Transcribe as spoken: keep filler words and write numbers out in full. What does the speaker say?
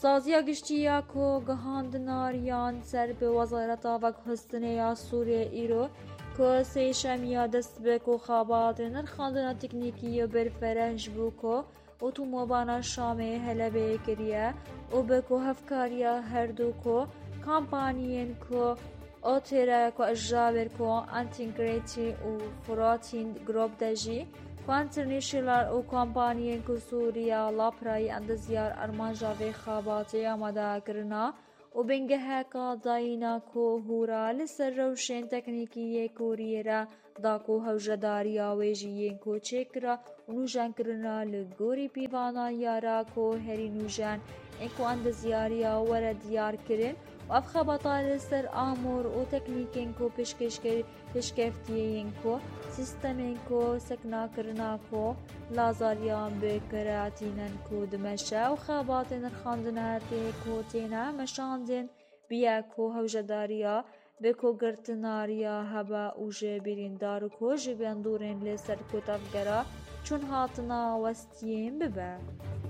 سازیا گشتیا کو گهاندناریان سر به وزارت آوک حسنه یا سوریه ایرو که سیشمیا دست به کو خابات نرخاندنا تکنیکی برفرهج بو کو اتومبانا شامه هلبه کریه و به کو هفکاریا هر دو کو کامپانیین کو اوتیرا کو اجابر کو انتگریتی و فراتین گروپ دجی کوانترنیشنال و کمپانیین کو سوریا لاپرای اندزیار ارمانجا و خاباتی آماده کرنا و بینگه هکا داینا کو هورا لسر روشن تکنیکی کوریرا دا کو هوجداریا ویجیین کو چکرا و نوجان کرنا لگوری پیوانا یارا کو هری نوجان انکو اندزیاریا ورد دیار کرن و اف خبطا لسر آمور و تکنیکین کو پشکش پشکفتیین کو سیستمین کو سکنا کرنا کو لازاریان بکراتینن کو دمشا و خاباتین رخاندناتی کو تینا مشاندین بیا کو هوجداریا بکو گرتناریا هبا و جبیرین دارو کو جبیان دورین لسر کو تفگرا چون هاتنا وستیم ببا